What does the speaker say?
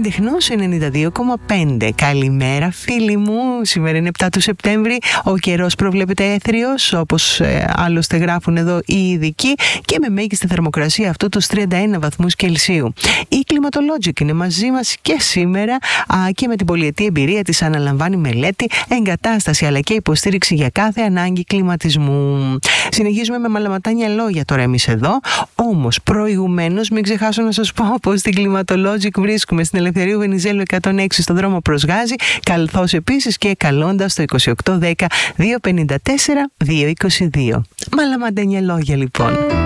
Ρindéχνος 92,5. Καλημέρα φίλοι μου, σήμερα είναι 7 του Σεπτέμβρη, ο καιρός προβλέπεται έθριος, όπως άλλωστε γράφουν εδώ οι ειδικοί, και με μέγιστη θερμοκρασία αυτού τους 31 βαθμούς Κελσίου. Η Climatologic είναι μαζί μας και σήμερα και με την πολυετή εμπειρία της αναλαμβάνει μελέτη, εγκατάσταση αλλά και υποστήριξη για κάθε ανάγκη κλιματισμού. Συνεχίζουμε με μαλαματάνια λόγια τώρα εμείς εδώ, όμως προηγουμένως μην ξεχάσω να σας πω πως στην Climatologic βρίσκουμε στην Ελευθερίου Βενιζέλου 106 στον δρόμο προς Γάζη, καθώς επίσης και καλώντας το 2810 254 222. Μαλαματάνια λόγια λοιπόν.